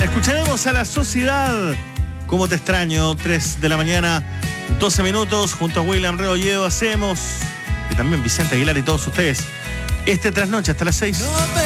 Escucharemos a La Sociedad. ¿Cómo te extraño? 3 de la mañana, 12 minutos. Junto a William Rebolledo hacemos, y también Vicente Aguilar y todos ustedes, este trasnoche hasta las 6.